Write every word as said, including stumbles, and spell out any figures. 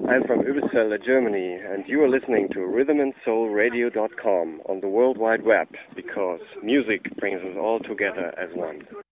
I'm from Oebisfelde, Germany, and you are listening to rhythm and soul radio dot com on the World Wide Web, because music brings us all together as one.